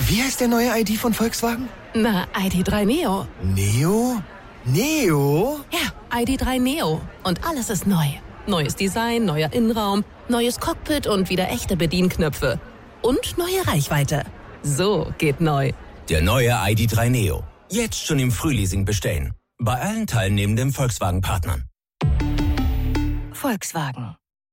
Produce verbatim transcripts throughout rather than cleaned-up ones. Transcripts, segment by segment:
Wie heißt der neue I D von Volkswagen? Na, I D drei Neo. Neo? Neo? Ja, I D drei Neo. Und alles ist neu. Neues Design, neuer Innenraum, neues Cockpit und wieder echte Bedienknöpfe. Und neue Reichweite. So geht neu. Der neue I D drei Neo. Jetzt schon im Frühleasing bestellen. Bei allen teilnehmenden Volkswagen-Partnern. Volkswagen.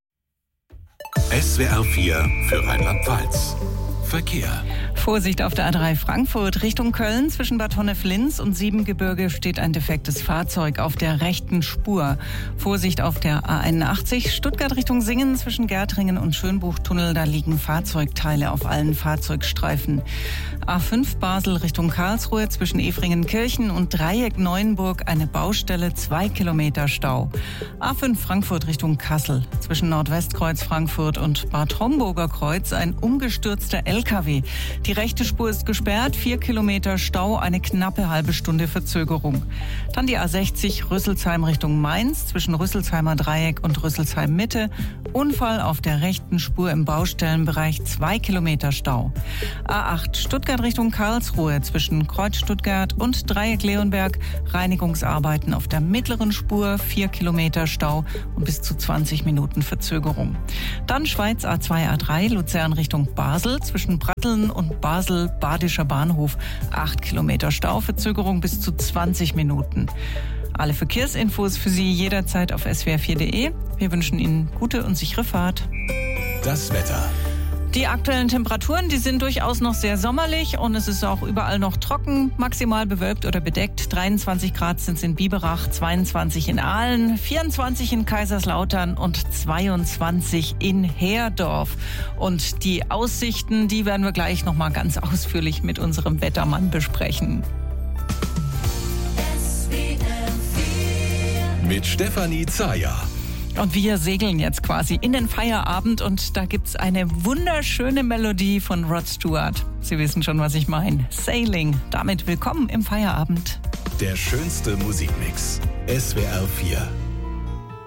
S W R vier für Rheinland-Pfalz. Verkehr. Vorsicht auf der A drei Frankfurt Richtung Köln. Zwischen Bad Honnef-Linz und Siebengebirge steht ein defektes Fahrzeug auf der rechten Spur. Vorsicht auf der A einundachtzig Stuttgart Richtung Singen. Zwischen Gärtringen und Schönbuchtunnel. Da liegen Fahrzeugteile auf allen Fahrzeugstreifen. A fünf Basel Richtung Karlsruhe. Zwischen Efringenkirchen und Dreieck Neuenburg eine Baustelle. Zwei Kilometer Stau. A fünf Frankfurt Richtung Kassel. Zwischen Nordwestkreuz Frankfurt und Bad Homburger Kreuz ein umgestürzter L K W. Die rechte Spur ist gesperrt, vier Kilometer Stau, eine knappe halbe Stunde Verzögerung. Dann die A sechzig Rüsselsheim Richtung Mainz, zwischen Rüsselsheimer Dreieck und Rüsselsheim Mitte. Unfall auf der rechten Spur im Baustellenbereich, zwei Kilometer Stau. A acht Stuttgart Richtung Karlsruhe, zwischen Kreuz Stuttgart und Dreieck Leonberg. Reinigungsarbeiten auf der mittleren Spur, vier Kilometer Stau und bis zu zwanzig Minuten Verzögerung. Dann Schweiz A zwei A drei Luzern Richtung Basel, zwischen Pratteln und Basel Badischer Bahnhof, acht Kilometer Stau, Verzögerung bis zu zwanzig Minuten. Alle Verkehrsinfos für Sie jederzeit auf s w r vier punkt d e. Wir wünschen Ihnen gute und sichere Fahrt. Das Wetter. Die aktuellen Temperaturen, die sind durchaus noch sehr sommerlich und es ist auch überall noch trocken, maximal bewölkt oder bedeckt. dreiundzwanzig Grad sind es in Biberach, zweiundzwanzig in Aalen, vierundzwanzig in Kaiserslautern und zweiundzwanzig in Herdorf. Und die Aussichten, die werden wir gleich noch mal ganz ausführlich mit unserem Wettermann besprechen. Mit Stefanie Zayer. Und wir segeln jetzt quasi in den Feierabend und da gibt's eine wunderschöne Melodie von Rod Stewart. Sie wissen schon, was ich meine. Sailing. Damit willkommen im Feierabend. Der schönste Musikmix. S W R vier.